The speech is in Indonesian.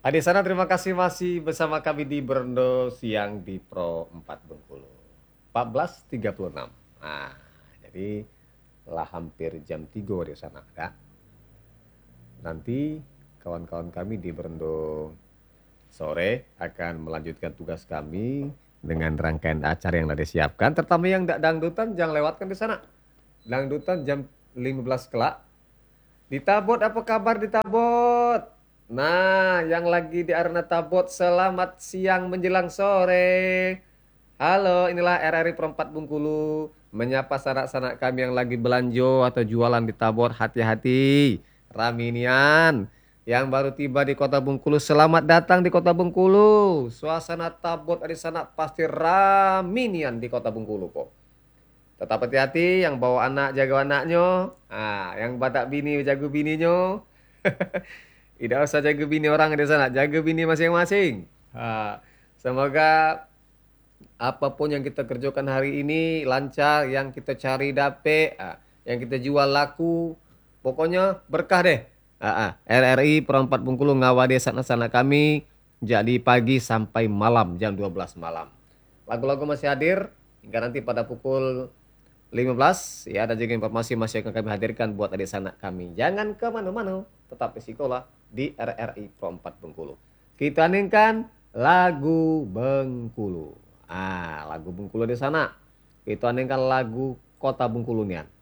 Di sana terima kasih masih bersama kami di Berendo Siang di Pro 4 Bengkulu. 14.36. Nah, jadi lah hampir jam 3 di sana. Ya. Nanti kawan-kawan kami di Berendo sore akan melanjutkan tugas kami dengan rangkaian acara yang sudah disiapkan. Terutama yang tidak dangdutan jangan lewatkan di sana. Dangdutan jam 15 kelak. Ditabot apa kabar Ditabot? Nah, yang lagi di arena Tabot, selamat siang menjelang sore. Halo, inilah RRI Perempat Bengkulu. Menyapa sanak-sanak kami yang lagi belanjo atau jualan di Tabot, hati-hati. Raminian, yang baru tiba di Kota Bengkulu, selamat datang di Kota Bengkulu. Suasana Tabot di sana pasti raminian di Kota Bengkulu kok. Tetap hati-hati, yang bawa anak jaga anaknya. Yang badak bini jaga bininya. Tidak usah jaga bini orang di sana, jaga bini masing-masing. Semoga apapun yang kita kerjakan hari ini lancar, yang kita cari dapet, yang kita jual laku, pokoknya berkah deh. RRI Perempat Bengkulu ngawade sana-sana kami jadi pagi sampai malam jam 12 malam. Lagu-lagu masih hadir hingga nanti pada pukul 15 ya, dan juga informasi masih akan kami hadirkan buat adik sanak kami. Jangan kemana-mana, tetap di sekolah di RRI Pro 4 Bengkulu. Kita nyanyikan lagu Bengkulu. Lagu Bengkulu di sana. Kita nyanyikan lagu Kota Bengkulu nian.